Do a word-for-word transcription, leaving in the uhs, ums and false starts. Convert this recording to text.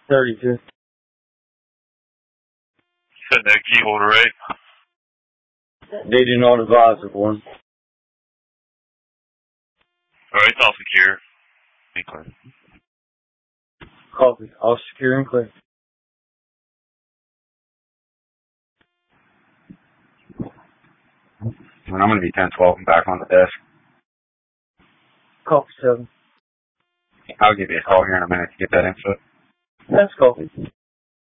thirty-two. Set that key holder, right? They do not advise of one. Alright, it's all secure. Be clear. Copy. All secure and clear. And I'm going to be ten twelve and back on the desk. Copy seven. I'll give you a call here in a minute to get that info. That's cool.